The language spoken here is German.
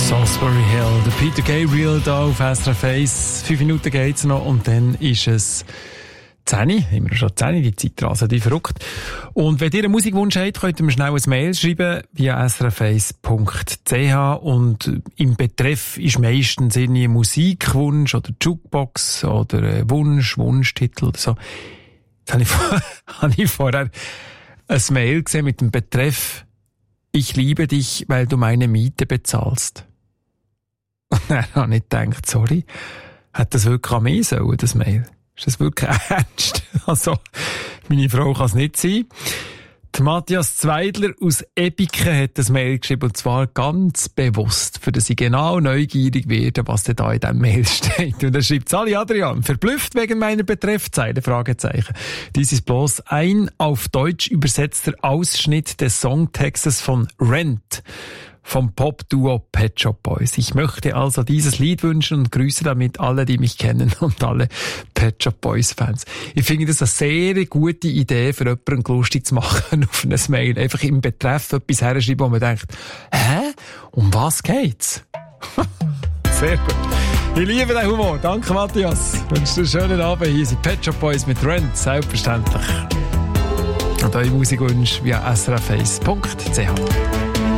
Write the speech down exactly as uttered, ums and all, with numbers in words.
Salisbury Hill, der Peter Gabriel da auf S R F eins. Fünf Minuten geht's noch und dann ist es zehn, immer schon zehn, die Zeitrase, die verrückt. Und wenn ihr einen Musikwunsch habt, könnt ihr mir schnell ein Mail schreiben via s r f eins punkt c h und im Betreff ist meistens irgendwie ein Musikwunsch oder Jukebox oder ein Wunsch, Wunschtitel oder so. Jetzt habe ich, vor, habe ich vorher ein Mail gesehen mit dem Betreff «Ich liebe dich, weil du meine Miete bezahlst». Und dann habe ich gedacht, sorry, hat das wirklich an mich sollen, das Mail? Ist das wirklich ernst? Also, meine Frau kann es nicht sein. Der Matthias Zweidler aus Ebiken hat das Mail geschrieben, und zwar ganz bewusst, für dass ich genau neugierig werde, was denn da in diesem Mail steht. Und er schreibt, Sali Adrian, verblüfft wegen meiner Betreffzeile, Fragezeichen. Dies ist bloß ein auf Deutsch übersetzter Ausschnitt des Songtextes von Rent vom Pop-Duo Pet Shop Boys. Ich möchte also dieses Lied wünschen und grüße damit alle, die mich kennen und alle Pet Shop Boys Fans. Ich finde das eine sehr gute Idee, für jemanden lustig zu machen auf ein Mail. Einfach im Betreff etwas herschreiben, wo man denkt, hä? Um was geht's? Sehr gut. Ich liebe den Humor. Danke, Matthias. Ich wünsche dir einen schönen Abend. Hier sind Pet Shop Boys mit Rent, selbstverständlich. Und eure Musikwünsche via s r f eins punkt c h.